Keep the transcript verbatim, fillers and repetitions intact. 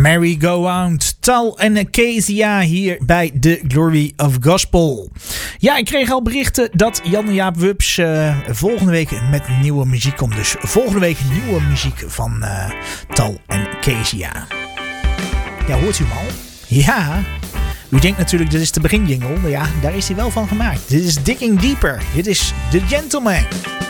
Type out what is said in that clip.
Merry Go Round, Tal en Kezia hier bij The Glory of Gospel. Ja, ik kreeg al berichten dat Jan-Jaap Wubs uh, volgende week met nieuwe muziek komt. Dus volgende week nieuwe muziek van uh, Tal en Kezia. Ja, hoort u hem al? Ja, u denkt natuurlijk dit is de beginjingle, maar ja, daar is hij wel van gemaakt. Dit is Digging Deeper. Dit is The Gentleman.